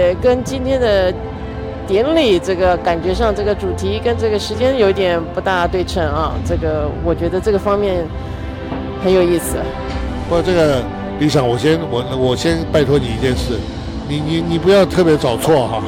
也跟今天的典礼这个感觉上，这个主题跟这个时间有一点不大对称啊。这个我觉得这个方面很有意思。 不过这个李想，我先拜托你一件事，你不要特别找错哈，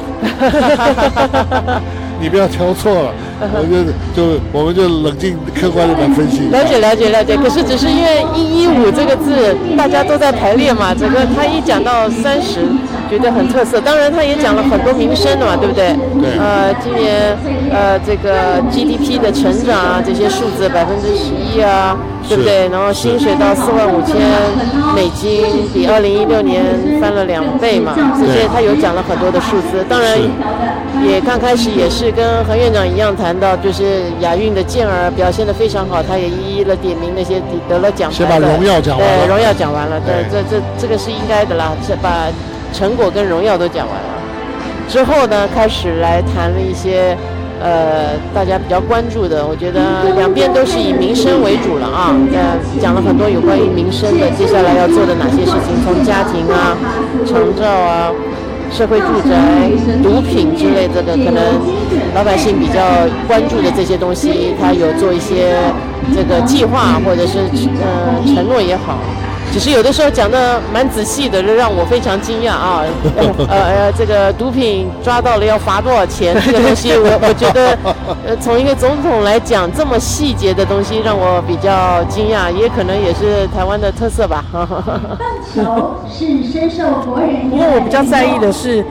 你不要挑错了，我们就冷静客观的来分析。 了解。可是只是因为115这个字大家都在排列嘛，整个他一讲到30，觉得很特色。当然他也讲了很多民生的嘛，对不对？ 对。 今年这个 GDP 的成长啊，这些数字11%啊，对不对？然后薪水到45000美金，比2016年翻了2倍嘛。这些他有讲了很多的数字。当然也刚开始也是跟韩院长一样谈到，就是亚运的健儿表现得非常好，他也一一的点名那些得了奖牌的。 先把荣耀讲完了。 对，荣耀讲完了。对，这个是应该的啦，是把成果跟荣耀都讲完了。之后呢，开始来谈了一些大家比较关注的，我觉得两边都是以民生为主了啊。讲了很多有关于民生的，接下来要做的哪些事情，从家庭啊、长照啊、社会住宅、毒品之类的，可能老百姓比较关注的这些东西，他有做一些这个计划或者是承诺也好。只是有的时候讲的蛮仔细的，让我非常惊讶啊！这个毒品抓到了要罚多少钱？这个东西我觉得，从一个总统来讲这么细节的东西，让我比较惊讶，也可能也是台湾的特色吧。 棒球是深受国人。 不过我比较在意的是，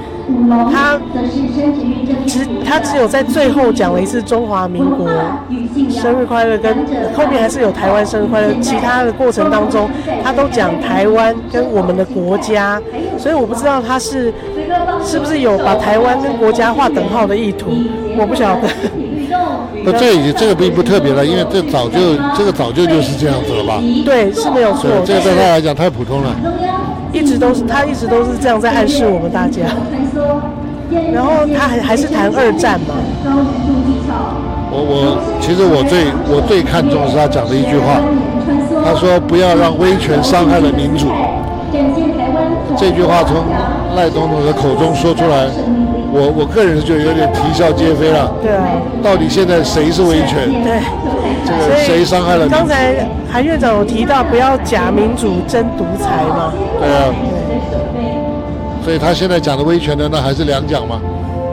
他只有在最后讲了一次中华民国生日快乐，跟后面还是有台湾生日快乐，其他的过程当中他都讲台湾跟我们的国家，所以我不知道他是不是有把台湾跟国家划等号的意图，我不晓得。 这个并不特别了，因为这个早就是这样子了吧？ 对，是没有错。 这个对他来讲太普通了。 他一直都是这样在暗示我们大家。然后他还是谈2战嘛。 其实我最看重的是他讲的一句话，他说不要让威权伤害了民主。这句话从赖总统的口中说出来，我个人就有点啼笑皆非了。 对啊。到底现在谁是威权？ 对。 这个谁伤害了民主？ 刚才韩院长有提到不要假民主真独裁嘛。 对啊。所以他现在讲的威权呢，那还是两讲吗？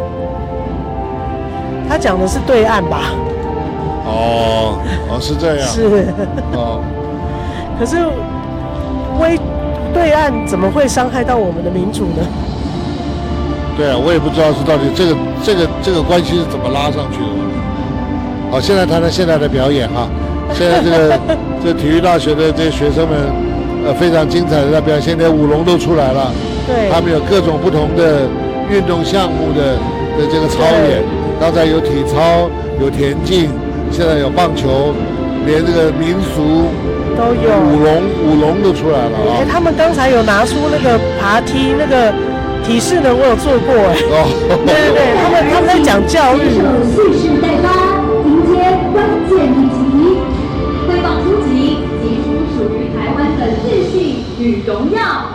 他讲的是对岸吧？ 是这样。 是。可是对岸怎么会伤害到我们的民主呢？ 对啊，我也不知道是到底这个关系是怎么拉上去的。好，现在谈谈现在的表演哈。现在这体育大学的这些学生们，非常精彩的表现，连舞龙都出来了。 对。 他们有各种不同的运动项目的这个操演，刚才有体操，有田径，现在有棒球，连这个民俗都有， 舞龙都出来了啊！ 他们刚才有拿出那个爬梯那个体适能，我有做过对，他们在讲教育。 蓄势待发，迎接关键一击，挥棒出击，击出属于台湾的自信与荣耀。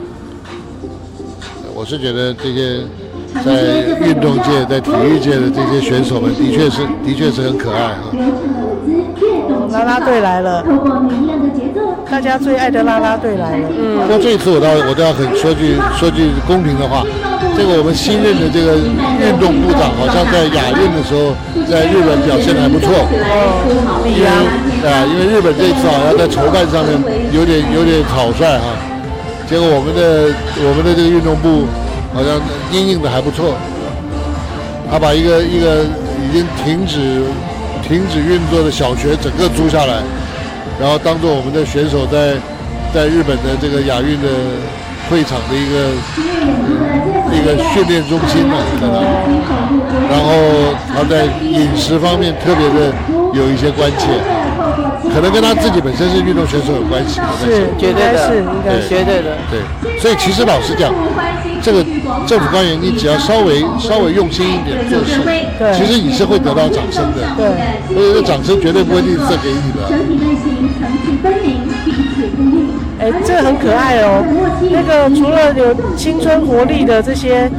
我是觉得这些在运动界、在体育界的这些选手们，的确是很可爱啊。 啦啦队来了，大家最爱的啦啦队来了。 不过这一次我都要很说句公平的话，这个我们新任的这个运动部长好像在亚运的时候，在日本表现得还不错。因为日本这一次好像在筹办上面有点草率哈。结果我们的这个运动部好像因应的还不错，他把一个已经停止运作的小学整个租下来，然后当做我们的选手在日本的这个亚运的会场的一个训练中心嘛，然后他在饮食方面特别的有一些关切。可能跟他自己本身是运动选手有关系， 是绝对的，应该绝对的。 对，所以其实老实讲，这个政府官员你只要稍微用心一点做事，其实你是会得到掌声的。 对， 而且这掌声绝对不会吝啬给你的。 这个很可爱哦。那个除了有青春活力的这些